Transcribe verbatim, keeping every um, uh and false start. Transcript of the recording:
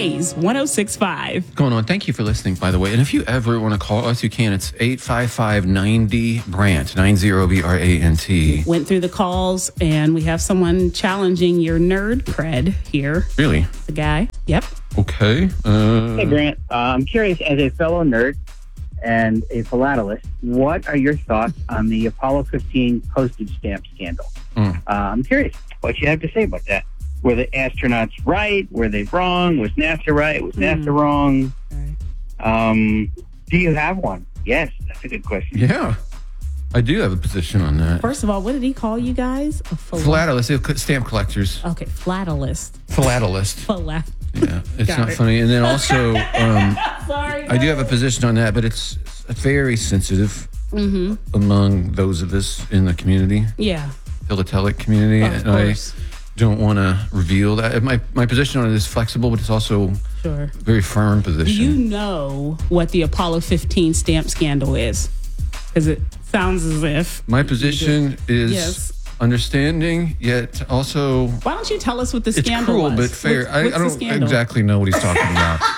Blaze one oh six point five. Going on. Thank you for listening, by the way. And if you ever want to call us, you can. It's eight five five, ninety, Brant, ninety B R A N T. Went through the calls, and we have someone challenging your nerd cred here. Really? The guy. Yep. Okay. Uh, Hey, Brant. Uh, I'm curious, as a fellow nerd and a philatelist, what are your thoughts on the Apollo fifteen postage stamp scandal? Mm. Uh, I'm curious what you have to say about that. Were the astronauts right? Were they wrong? Was NASA right? Was NASA Mm. wrong? Okay. Um, do you have one? Yes, that's a good question. yeah. I do have a position on that. First of all, what did he call you guys? A phil- Philatelist, stamp collectors. Okay, philatelist. Philatelist. Philat- Yeah, it's Got not it. funny. And then also, um, Sorry. I do have a position on that, but it's very sensitive Mm-hmm. among those of us in the community, Yeah. philatelic community. Of and course. I don't want to reveal that. My my position on it is flexible, but it's also Sure. a very firm Do position. you know what the Apollo fifteen stamp scandal is? Because it sounds as if. My position is Yes. understanding, yet also Why don't you tell us what the it's scandal cruel was? but fair. What's- I, what's I the don't scandal? exactly know what he's talking about.